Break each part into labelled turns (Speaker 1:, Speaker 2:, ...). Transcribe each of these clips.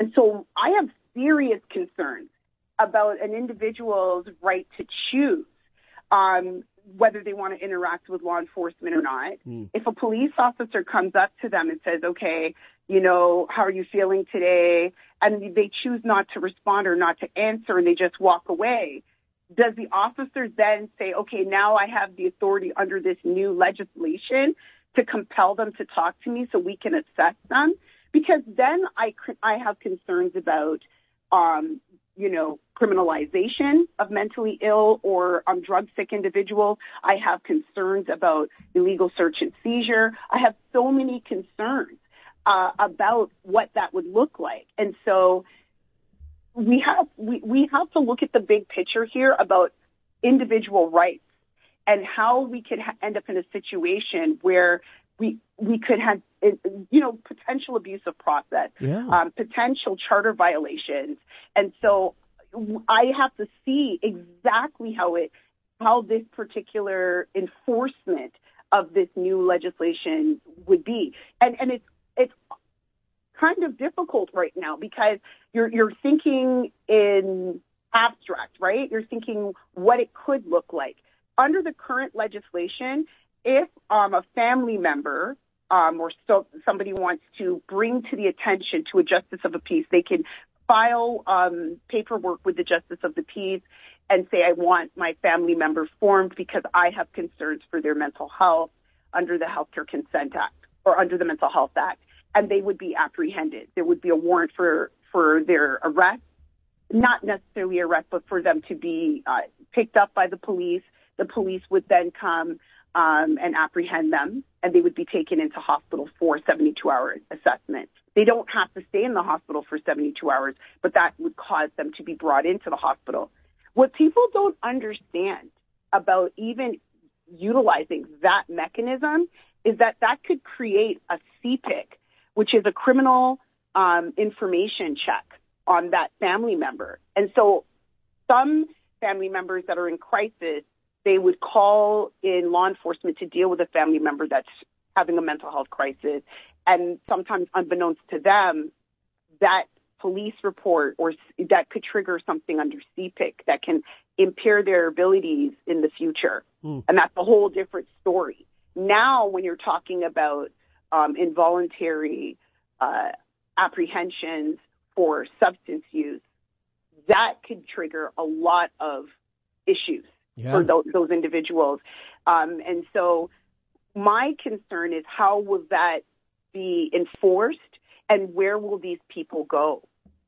Speaker 1: And so I have serious concerns about an individual's right to choose whether they want to interact with law enforcement or not. If a police officer comes up to them and says, okay, how are you feeling today? And they choose not to respond or not to answer and they just walk away. Does the officer then say, okay, now I have the authority under this new legislation to compel them to talk to me so we can assess them? Because then I have concerns about, criminalization of mentally ill or drug-sick individuals. I have concerns about illegal search and seizure. I have so many concerns about what that would look like. And so we have to look at the big picture here about individual rights and how we could end up in a situation where we could have, potential abuse of process, potential charter violations. And so I have to see exactly how this particular enforcement of this new legislation would be. And it's kind of difficult right now because you're thinking in abstract, right? You're thinking what it could look like. Under the current legislation, if a family member or somebody wants to bring to the attention to a justice of the peace, they can file paperwork with the justice of the peace and say, I want my family member formed because I have concerns for their mental health under the Healthcare Consent Act or under the Mental Health Act, and they would be apprehended. There would be a warrant for their arrest, not necessarily arrest, but for them to be picked up by the police. The police would then come and apprehend them, and they would be taken into hospital for 72-hour assessment. They don't have to stay in the hospital for 72 hours, but that would cause them to be brought into the hospital. What people don't understand about even utilizing that mechanism is that could create a CPIC, which is a criminal information check on that family member. And so some family members that are in crisis, they would call in law enforcement to deal with a family member that's having a mental health crisis. And sometimes unbeknownst to them, that police report or that could trigger something under CPIC that can impair their abilities in the future. And that's a whole different story. Now, when you're talking about involuntary apprehensions for substance use, that could trigger a lot of issues for those individuals. And so my concern is how will that be enforced and where will these people go?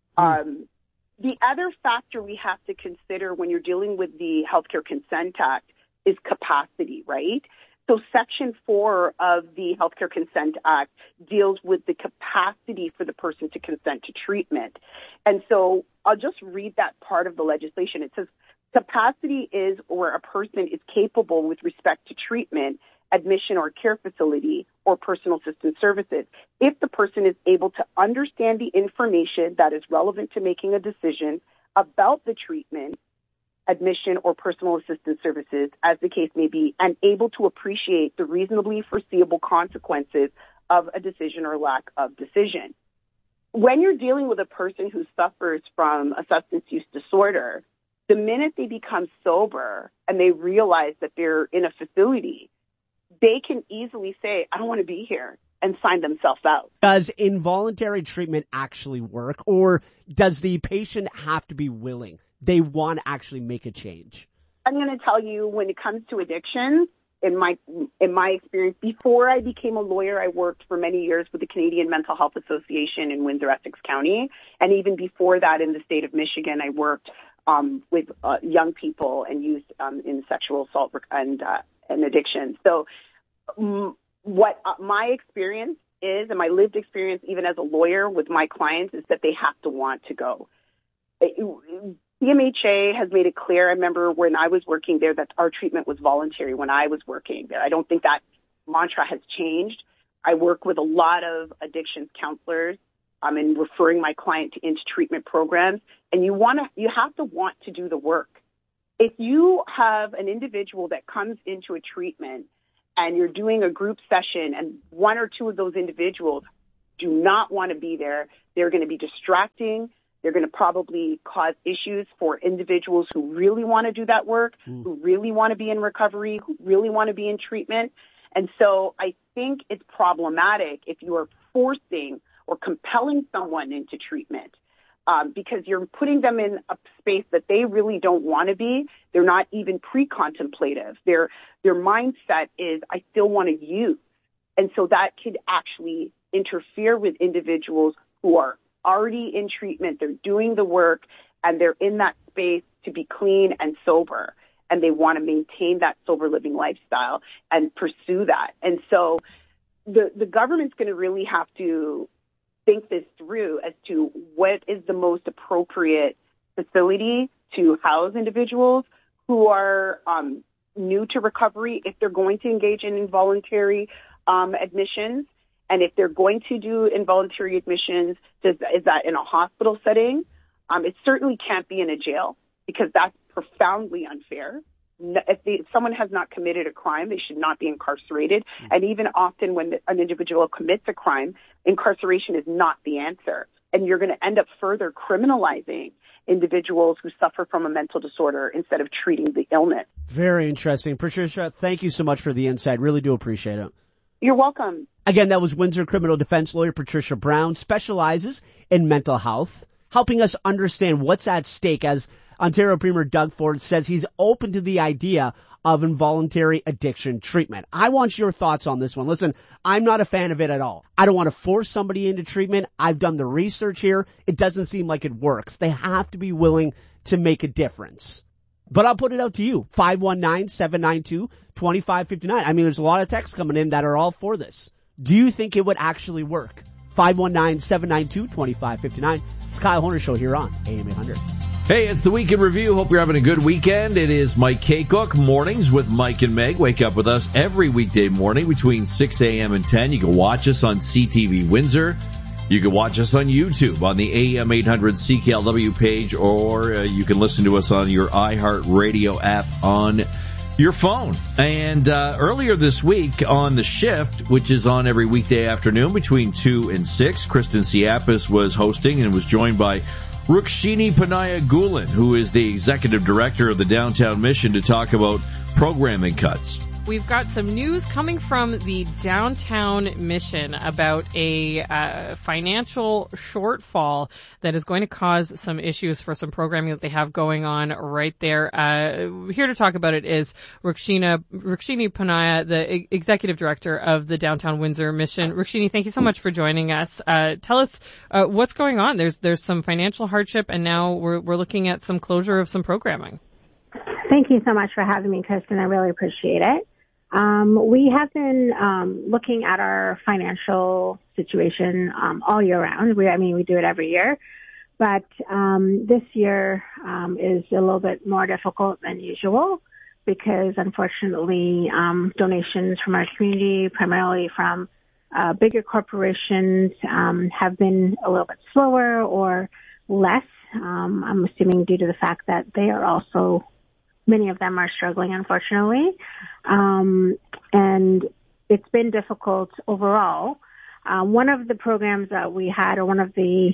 Speaker 1: The other factor we have to consider when you're dealing with the Healthcare Consent Act is capacity, right? So Section 4 of the Healthcare Consent Act deals with the capacity for the person to consent to treatment. And so I'll just read that part of the legislation. It says, capacity is where a person is capable with respect to treatment, admission or care facility, or personal assistance services. If the person is able to understand the information that is relevant to making a decision about the treatment, admission, or personal assistance services, as the case may be, and able to appreciate the reasonably foreseeable consequences of a decision or lack of decision. When you're dealing with a person who suffers from a substance use disorder, the minute they become sober and they realize that they're in a facility, they can easily say, I don't want to be here, and sign themselves out.
Speaker 2: Does involuntary treatment actually work, or does the patient have to be willing? They want to actually make a change?
Speaker 1: I'm going to tell you, when it comes to addiction, in my experience, before I became a lawyer, I worked for many years with the Canadian Mental Health Association in Windsor-Essex County. And even before that, in the state of Michigan, I worked with young people and youth in sexual assault and addiction. So what my experience is, and my lived experience even as a lawyer with my clients, is that they have to want to go. CMHA has made it clear. I remember when I was working there that our treatment was voluntary when I was working there. I don't think that mantra has changed. I work with a lot of addictions counselors and referring my client into treatment programs. And you have to want to do the work. If you have an individual that comes into a treatment and you're doing a group session and one or two of those individuals do not want to be there. They're going to be distracting. They're going to probably cause issues for individuals who really want to do that work, who really want to be in recovery, who really want to be in treatment. And so I think it's problematic if you are forcing or compelling someone into treatment, because you're putting them in a space that they really don't want to be. They're not even pre-contemplative. Their mindset is, I still want to use. And so that could actually interfere with individuals who are already in treatment. They're doing the work and they're in that space to be clean and sober. And they want to maintain that sober living lifestyle and pursue that. And so the government's going to really have to think this through as to what is the most appropriate facility to house individuals who are new to recovery, if they're going to engage in involuntary admissions. And if they're going to do involuntary admissions, is that in a hospital setting? It certainly can't be in a jail, because that's profoundly unfair. If someone has not committed a crime, they should not be incarcerated. And even often when an individual commits a crime, incarceration is not the answer. And you're going to end up further criminalizing individuals who suffer from a mental disorder instead of treating the illness.
Speaker 2: Very interesting. Patricia, thank you so much for the insight. Really do appreciate it.
Speaker 1: You're welcome.
Speaker 2: Again, that was Windsor criminal defense lawyer Patricia Brown, specializes in mental health, helping us understand what's at stake as Ontario Premier Doug Ford says he's open to the idea of involuntary addiction treatment. I want your thoughts on this one. Listen, I'm not a fan of it at all. I don't want to force somebody into treatment. I've done the research here. It doesn't seem like it works. They have to be willing to make a difference. But I'll put it out to you. 519-792-2559. I mean, there's a lot of texts coming in that are all for this. Do you think it would actually work? 519-792-2559. It's Kyle Horner Show here on AM 800.
Speaker 3: Hey, it's the Week in Review. Hope you're having a good weekend. It is Mike Kaycook, Mornings with Mike and Meg. Wake up with us every weekday morning between 6 a.m. and 10. You can watch us on CTV Windsor. You can watch us on YouTube on the AM 800 CKLW page, or you can listen to us on your iHeartRadio app on your phone. And earlier this week on The Shift, which is on every weekday afternoon between 2 and 6, Kristen Siapis was hosting and was joined by Rukshini Panaya-Gulen, who is the executive director of the Downtown Mission, to talk about programming cuts.
Speaker 4: We've got some news coming from the Downtown Mission about a financial shortfall that is going to cause some issues for some programming that they have going on right there. Here to talk about it is Rukshini Panaya, the executive director of the Downtown Windsor Mission. Rukshini, thank you so much for joining us. Tell us what's going on. There's some financial hardship, and now we're looking at some closure of some programming.
Speaker 5: Thank you so much for having me, Kristen. I really appreciate it. We have been looking at our financial situation all year round. We do it every year. But this year is a little bit more difficult than usual because, unfortunately, donations from our community, primarily from bigger corporations, have been a little bit slower or less. I'm assuming due to the fact that they are also, many of them are struggling, unfortunately. And it's been difficult overall. One of the programs that we had, or one of the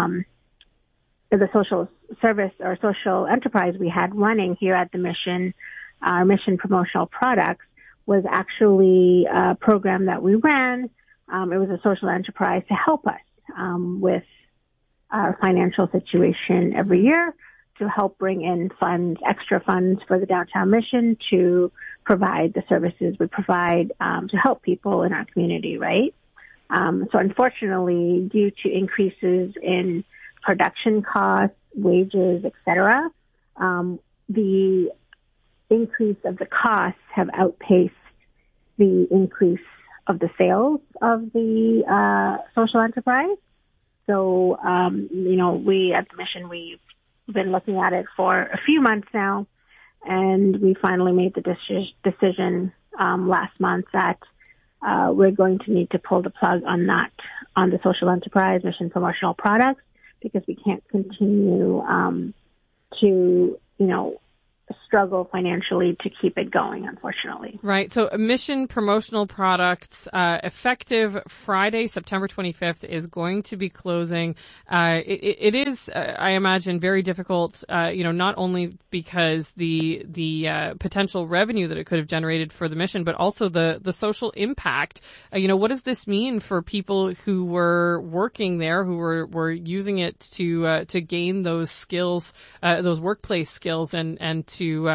Speaker 5: social service or social enterprise we had running here at the Mission, our Mission Promotional Products, was actually a program that we ran. It was a social enterprise to help us with our financial situation every year, to help bring in funds, extra funds for the Downtown Mission to provide the services we provide to help people in our community, right? So unfortunately, due to increases in production costs, wages, etc., the increase of the costs have outpaced the increase of the sales of the social enterprise. So, we at the Mission, we've been looking at it for a few months now, and we finally made the decision last month that we're going to need to pull the plug on the social enterprise Mission Promotional Products, because we can't continue to struggle financially to keep it going, unfortunately.
Speaker 4: Right. So Mission Promotional Products, effective Friday, September 25th, is going to be closing. It is, I imagine, very difficult, not only because the potential revenue that it could have generated for the mission, but also the social impact. What does this mean for people who were working there, who were using it to gain those skills, those workplace skills, and to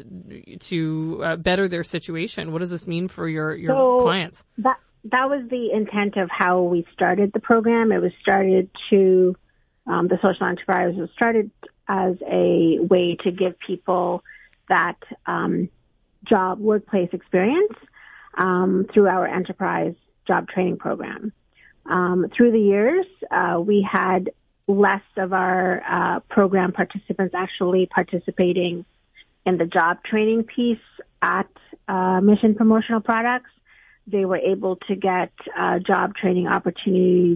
Speaker 4: better their situation? What does this mean for your clients?
Speaker 5: That was the intent of how we started the program. It was started to the social enterprise was started as a way to give people that workplace experience through our enterprise job training program. Through the years, we had less of our program participants actually participating in the job training piece at Mission Promotional Products. They were able to get job training opportunities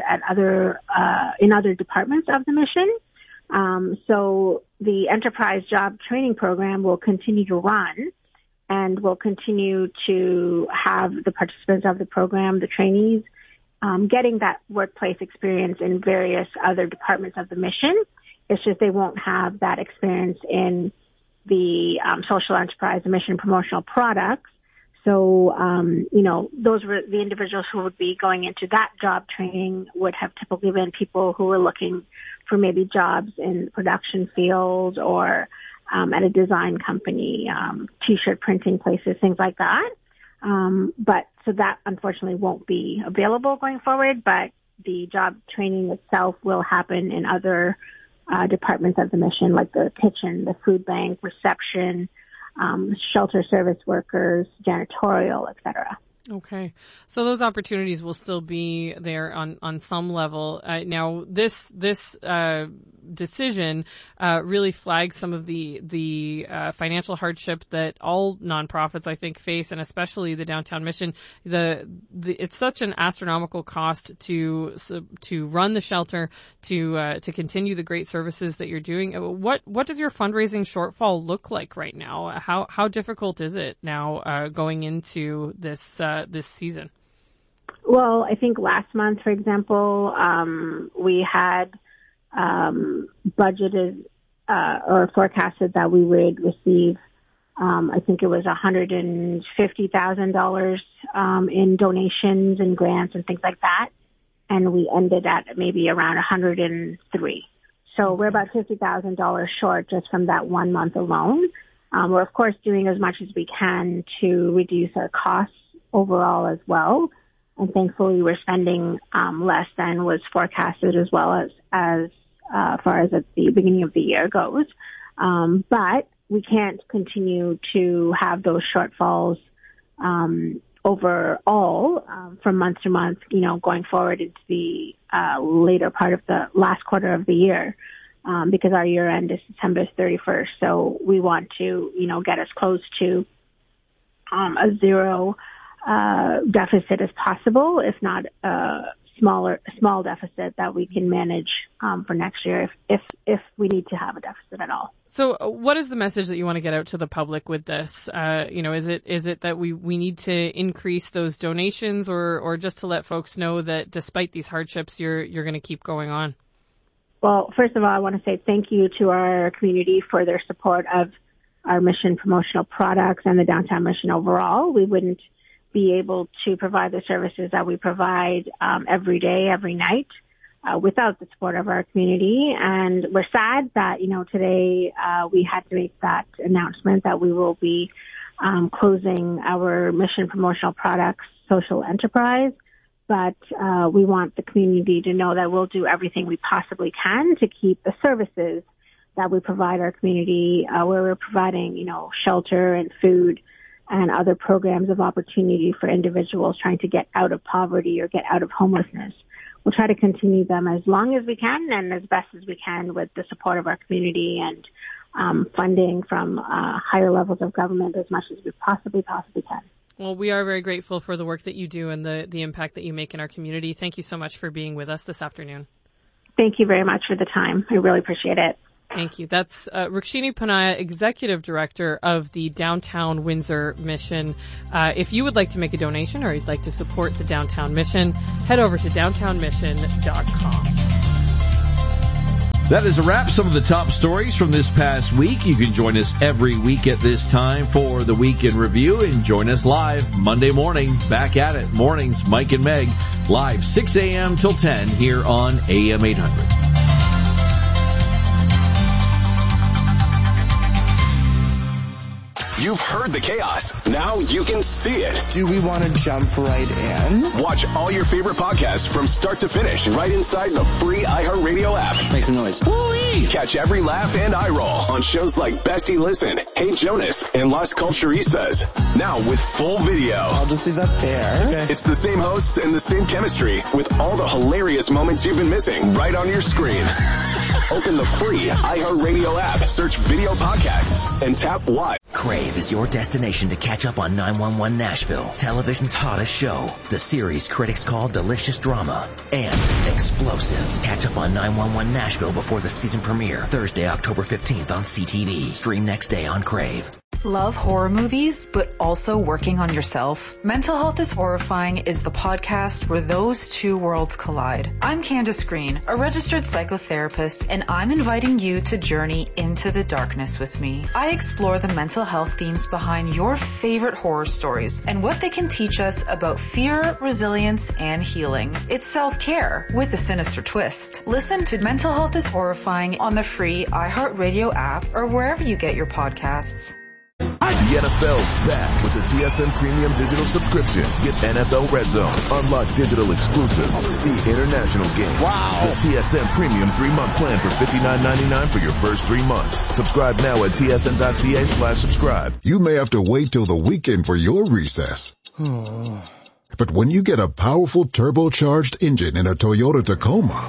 Speaker 5: in other departments of the mission. So the enterprise job training program will continue to run, and will continue to have the participants of the program, the trainees, getting that workplace experience in various other departments of the mission. It's just they won't have that experience in the social enterprise and Mission Promotional Products. So, those were the individuals who would be going into that job training would have typically been people who were looking for maybe jobs in the production field or at a design company, T-shirt printing places, things like that. But so that unfortunately won't be available going forward, but the job training itself will happen in other departments of the mission, like the kitchen, the food bank, reception, shelter service workers, janitorial, etc.
Speaker 4: Okay. So those opportunities will still be there on some level. Now, this decision really flags some of the financial hardship that all nonprofits, I think, face, and especially the Downtown Mission. It's such an astronomical cost to run the shelter, to continue the great services that you're doing. What does your fundraising shortfall look like right now? How difficult is it now going into this season?
Speaker 5: Well, I think last month, for example, we had budgeted or forecasted that we would receive, I think it was $150,000 in donations and grants and things like that, and we ended at maybe around 103. So we're about $50,000 short just from that 1 month alone. We're of course doing as much as we can to reduce our costs overall as well. And thankfully we're spending less than was forecasted as well as far as at the beginning of the year goes. But we can't continue to have those shortfalls overall from month to month, going forward into the later part of the last quarter of the year. Because our year end is December 31st. So we want to, get as close to a zero deficit as possible, if not a small deficit that we can manage for next year if we need to have a deficit at all.
Speaker 4: So what is the message that you want to get out to the public with this? Is it that we need to increase those donations or just to let folks know that despite these hardships, you're going to keep going on?
Speaker 5: Well, first of all, I want to say thank you to our community for their support of our Mission Promotional Products and the Downtown Mission overall. We wouldn't be able to provide the services that we provide every day, every night, without the support of our community. And we're sad that, today we had to make that announcement that we will be closing our Mission Promotional Products social enterprise. But we want the community to know that we'll do everything we possibly can to keep the services that we provide our community, where we're providing, shelter and food and other programs of opportunity for individuals trying to get out of poverty or get out of homelessness. We'll try to continue them as long as we can and as best as we can with the support of our community and funding from higher levels of government as much as we possibly can.
Speaker 4: Well, we are very grateful for the work that you do and the impact that you make in our community. Thank you so much for being with us this afternoon.
Speaker 5: Thank you very much for the time. I really appreciate it.
Speaker 4: Thank you. That's Rukshini Panaya, Executive Director of the Downtown Windsor Mission. If you would like to make a donation or you'd like to support the Downtown Mission, head over to downtownmission.com.
Speaker 3: That is a wrap. Some of the top stories from this past week. You can join us every week at this time for the Week in Review, and join us live Monday morning. Back at it. Mornings, Mike and Meg, live 6 a.m. till 10 here on AM 800.
Speaker 6: You've heard the chaos. Now you can see it.
Speaker 7: Do we want to jump right in?
Speaker 6: Watch all your favorite podcasts from start to finish right inside the free iHeartRadio app.
Speaker 7: Make some noise.
Speaker 6: Woo-wee! Catch every laugh and eye roll on shows like Bestie Listen, Hey Jonas, and Las Culturistas. Now with full video.
Speaker 7: I'll just leave that there.
Speaker 6: Okay. It's the same hosts and the same chemistry with all the hilarious moments you've been missing right on your screen. Open the free iHeartRadio app, search video podcasts, and tap Watch.
Speaker 8: Crave is your destination to catch up on 911 Nashville, television's hottest show. The series critics call delicious drama and explosive. Catch up on 911 Nashville before the season premiere, Thursday, October 15th on CTV. Stream next day on Crave.
Speaker 9: Love horror movies, but also working on yourself? Mental Health is Horrifying is the podcast where those two worlds collide. I'm Candace Green, a registered psychotherapist, and I'm inviting you to journey into the darkness with me. I explore the mental health themes behind your favorite horror stories and what they can teach us about fear, resilience, and healing. It's self-care with a sinister twist. Listen to Mental Health is Horrifying on the free iHeartRadio app or wherever you get your podcasts.
Speaker 10: The NFL's back with the TSN Premium Digital subscription. Get NFL Red Zone, unlock digital exclusives, see international games. Wow! The TSN Premium 3-month plan for $59.99 for your first 3 months. Subscribe now at tsn.ca/subscribe.
Speaker 11: You may have to wait till the weekend for your recess. But when you get a powerful turbocharged engine in a Toyota Tacoma,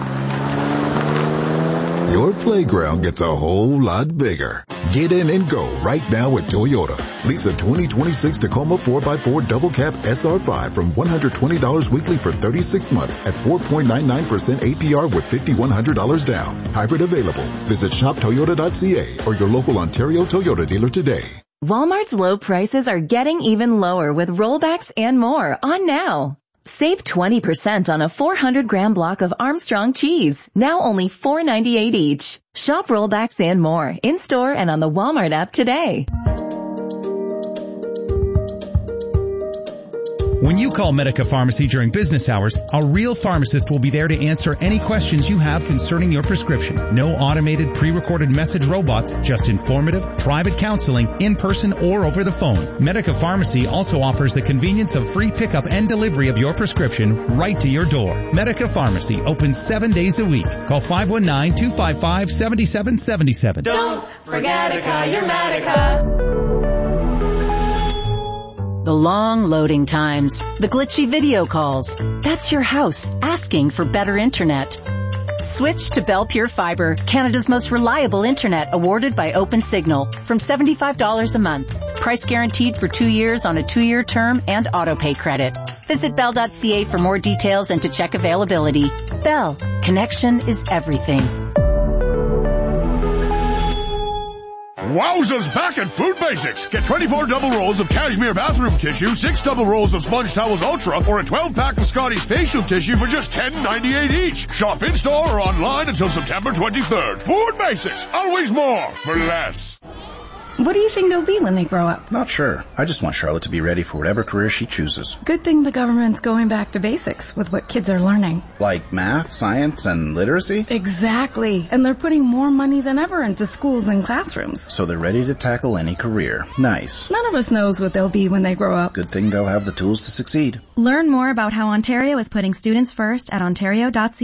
Speaker 11: your playground gets a whole lot bigger. Get in and go right now at Toyota. Lease a 2026 Tacoma 4x4 Double Cab SR5 from $120 weekly for 36 months at 4.99% APR with $5,100 down. Hybrid available. Visit shoptoyota.ca or your local Ontario Toyota dealer today.
Speaker 12: Walmart's low prices are getting even lower with rollbacks and more on now. Save 20% on a 400-gram block of Armstrong cheese, now only $4.98 each. Shop rollbacks and more in-store and on the Walmart app today.
Speaker 13: When you call Medica Pharmacy during business hours, a real pharmacist will be there to answer any questions you have concerning your prescription. No automated pre-recorded message robots, just informative, private counseling, in person or over the phone. Medica Pharmacy also offers the convenience of free pickup and delivery of your prescription right to your door. Medica Pharmacy opens 7 days a week. Call 519-255-7777.
Speaker 14: Don't forget to call your Medica.
Speaker 12: The long loading times, the glitchy video calls. That's your house asking for better internet. Switch to Bell Pure Fiber, Canada's most reliable internet, awarded by OpenSignal, from $75 a month. Price guaranteed for 2 years on a 2-year term and auto-pay credit. Visit Bell.ca for more details and to check availability. Bell, connection is everything.
Speaker 15: Wowzers back at Food Basics. Get 24 double rolls of cashmere bathroom tissue, 6 double rolls of Sponge Towels Ultra, or a 12-pack of Scotty's facial tissue for just $10.98 each. Shop in-store or online until September 23rd. Food Basics. Always more for less.
Speaker 16: What do you think they'll be when they grow up?
Speaker 17: Not sure. I just want Charlotte to be ready for whatever career she chooses.
Speaker 16: Good thing the government's going back to basics with what kids are learning.
Speaker 17: Like math, science, and literacy?
Speaker 16: Exactly. And they're putting more money than ever into schools and classrooms.
Speaker 17: So they're ready to tackle any career. Nice.
Speaker 16: None of us knows what they'll be when they grow up.
Speaker 17: Good thing they'll have the tools to succeed.
Speaker 18: Learn more about how Ontario is putting students first at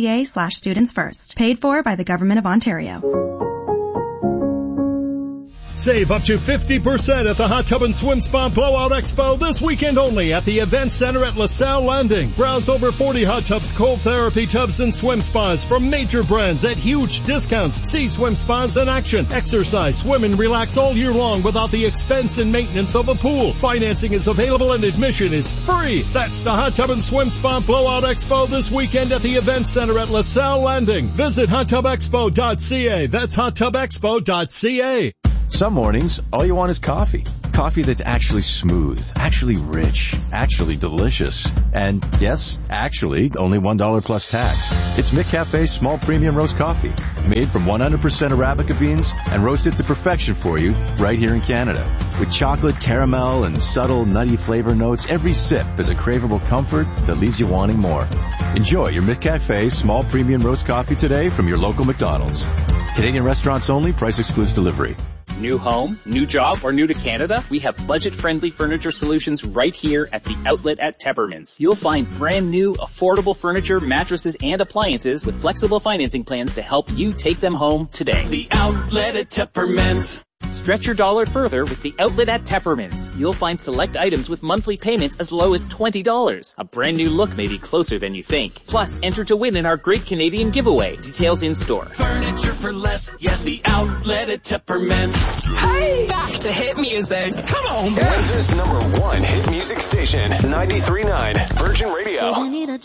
Speaker 18: ontario.ca/students first. Paid for by the Government of Ontario.
Speaker 19: Save up to 50% at the Hot Tub and Swim Spa Blowout Expo this weekend only at the Event Center at LaSalle Landing. Browse over 40 hot tubs, cold therapy tubs, and swim spas from major brands at huge discounts. See swim spas in action. Exercise, swim, and relax all year long without the expense and maintenance of a pool. Financing is available and admission is free. That's the Hot Tub and Swim Spa Blowout Expo this weekend at the Event Center at LaSalle Landing. Visit hottubexpo.ca. That's hottubexpo.ca.
Speaker 20: Some mornings, all you want is coffee. Coffee that's actually smooth, actually rich, actually delicious. And yes, actually, only $1 plus tax. It's McCafe's small premium roast coffee, made from 100% Arabica beans and roasted to perfection for you right here in Canada. With chocolate, caramel, and subtle nutty flavor notes, every sip is a craveable comfort that leaves you wanting more. Enjoy your McCafe small premium roast coffee today from your local McDonald's. Canadian restaurants only, price excludes delivery.
Speaker 21: New home, new job, or new to Canada? We have budget-friendly furniture solutions right here at the Outlet at Tepperman's. You'll find brand new, affordable furniture, mattresses, and appliances with flexible financing plans to help you take them home today.
Speaker 14: The Outlet at Tepperman's.
Speaker 21: Stretch your dollar further with the Outlet at Tepperman's. You'll find select items with monthly payments as low as $20. A brand new look may be closer than you think. Plus, enter to win in our Great Canadian Giveaway. Details in store.
Speaker 14: Furniture for less. Yes, the Outlet at Tepperman's.
Speaker 22: Hey! Back to hit music.
Speaker 14: Come on,
Speaker 6: Windsor's #1 hit music station, 93.9 Virgin Radio.